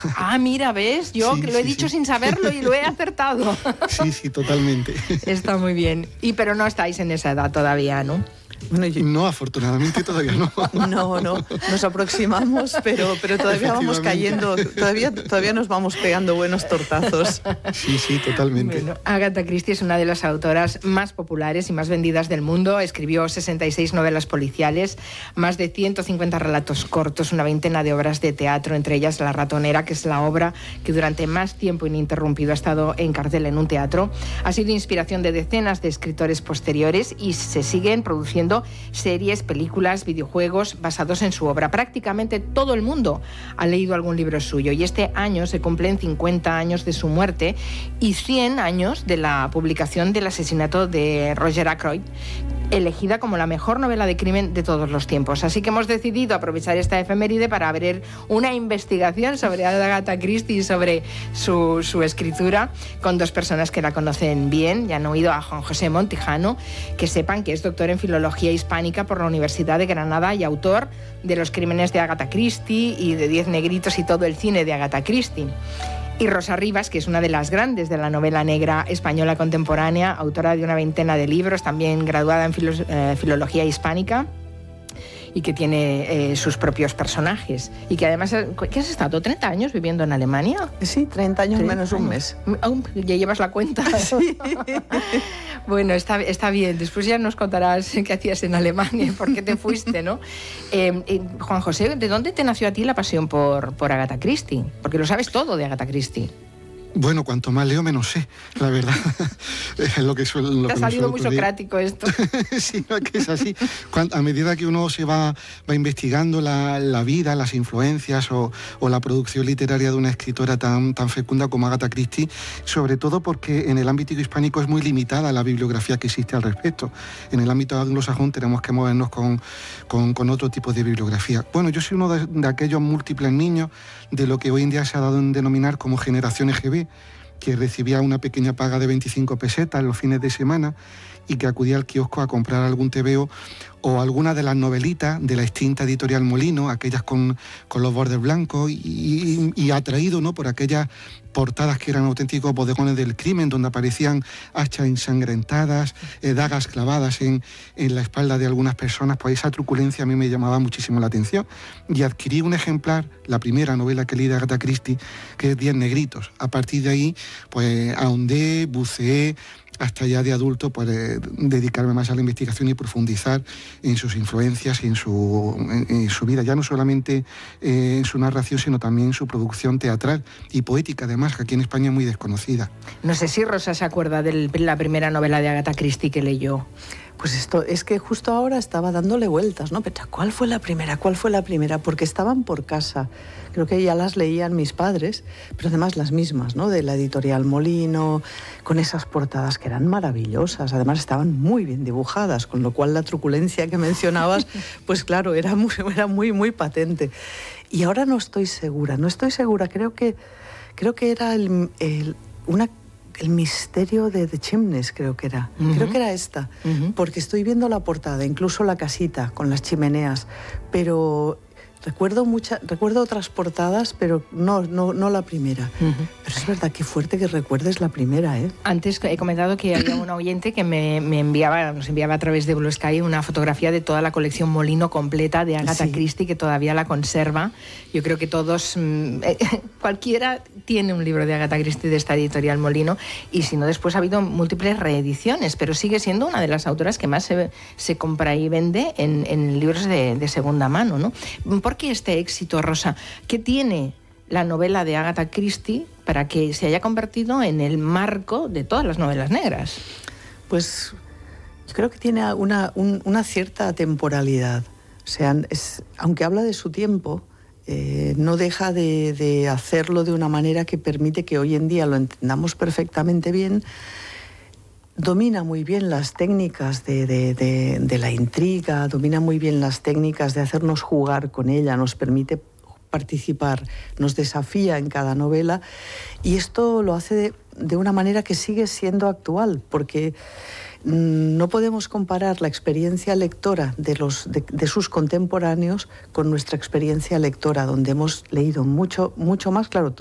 Ah, mira, ¿ves? Yo Sí, que lo he sí, dicho sí. sin saberlo y lo he acertado. Sí, totalmente. Está muy bien. Pero no estáis en esa edad todavía, ¿no? Bueno, No, afortunadamente todavía no. No, nos aproximamos, pero todavía vamos cayendo, todavía nos vamos pegando buenos tortazos. Sí, totalmente. Bueno, Agatha Christie es una de las autoras más populares y más vendidas del mundo. Escribió 66 novelas policiales, más de 150 relatos cortos, una veintena de obras de teatro, entre ellas La ratonera, que es la obra que durante más tiempo ininterrumpido ha estado en cartel en un teatro. Ha sido inspiración de decenas de escritores posteriores y se siguen produciendo series, películas, videojuegos basados en su obra. Prácticamente todo el mundo ha leído algún libro suyo y este año se cumplen 50 años de su muerte y 100 años de la publicación del asesinato de Roger Ackroyd, elegida como la mejor novela de crimen de todos los tiempos. Así que hemos decidido aprovechar esta efeméride para abrir una investigación sobre Agatha Christie y sobre su escritura con dos personas que la conocen bien. Ya han oído a Juan José Montijano, que sepan que es doctor en Filología Hispánica por la Universidad de Granada y autor de Los crímenes de Agatha Christie y de 10 negritos y todo el cine de Agatha Christie. Y Rosa Rivas, que es una de las grandes de la novela negra española contemporánea, autora de una veintena de libros, también graduada en Filología Hispánica y que tiene sus propios personajes. Y que además, ¿qué has estado? ¿30 años viviendo en Alemania? Sí, 30 años menos un mes. Aún ya llevas la cuenta. Sí. Bueno, está bien. Después ya nos contarás qué hacías en Alemania y por qué te fuiste, ¿no? Juan José, ¿de dónde te nació a ti la pasión por Agatha Christie? Porque lo sabes todo de Agatha Christie. Bueno, cuanto más leo, menos sé, la verdad. Es lo que suele. Te ha salido muy socrático esto. Sí, que es así. A medida que uno se va investigando la vida, las influencias o la producción literaria de una escritora tan fecunda como Agatha Christie, sobre todo porque en el ámbito hispánico es muy limitada la bibliografía que existe al respecto. En el ámbito anglosajón tenemos que movernos con otro tipo de bibliografía. Bueno, yo soy uno de aquellos múltiples niños de lo que hoy en día se ha dado en denominar como generación EGB, que recibía una pequeña paga de 25 pesetas los fines de semana y que acudía al kiosco a comprar algún tebeo o alguna de las novelitas de la extinta editorial Molino, aquellas con los bordes blancos y atraído, ¿no?, por aquellas portadas que eran auténticos bodegones del crimen, donde aparecían hachas ensangrentadas, dagas clavadas en la espalda de algunas personas. Pues esa truculencia a mí me llamaba muchísimo la atención y adquirí un ejemplar, la primera novela que leí de Agatha Christie, que es 10 negritos. A partir de ahí, pues ahondé, buceé, hasta ya de adulto, pues dedicarme más a la investigación y profundizar en sus influencias y en su vida, ya no solamente en su narración, sino también en su producción teatral y poética, además, que aquí en España es muy desconocida. No sé si Rosa se acuerda de la primera novela de Agatha Christie que leyó. Pues esto es que justo ahora estaba dándole vueltas, ¿no? Pero ¿cuál fue la primera? ¿Cuál fue la primera? Porque estaban por casa. Creo que ya las leían mis padres, pero además las mismas, ¿no? De la editorial Molino, con esas portadas que eran maravillosas. Además estaban muy bien dibujadas, con lo cual la truculencia que mencionabas, pues claro, era muy patente. Y ahora no estoy segura. Creo que era el misterio de The Chimneys, creo que era. Uh-huh. Creo que era esta, porque estoy viendo la portada, incluso la casita con las chimeneas, pero recuerdo otras portadas, pero no la primera. Uh-huh. Pero es verdad, qué fuerte que recuerdes la primera, ¿eh? Antes he comentado que había un oyente que nos enviaba a través de Blue Sky una fotografía de toda la colección Molino completa de Agatha Christie, que todavía la conserva. Yo creo que todos, cualquiera tiene un libro de Agatha Christie de esta editorial Molino, y si no, después ha habido múltiples reediciones, pero sigue siendo una de las autoras que más se compra y vende en libros de segunda mano, ¿no? ¿Por qué este éxito, Rosa? ¿Qué tiene la novela de Agatha Christie para que se haya convertido en el marco de todas las novelas negras? Pues yo creo que tiene una cierta temporalidad. O sea, aunque habla de su tiempo, no deja de hacerlo de una manera que permite que hoy en día lo entendamos perfectamente bien. Domina muy bien las técnicas de la intriga, domina muy bien las técnicas de hacernos jugar con ella, nos permite participar, nos desafía en cada novela, y esto lo hace de una manera que sigue siendo actual, porque no podemos comparar la experiencia lectora de sus contemporáneos con nuestra experiencia lectora, donde hemos leído mucho más, claro.